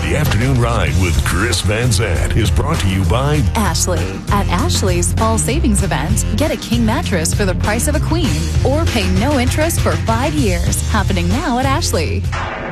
The Afternoon Ride with Chris Van Zandt is brought to you by Ashley. At Ashley's Fall Savings Event, get a king mattress for the price of a queen or pay no interest for 5 years. Happening now at Ashley.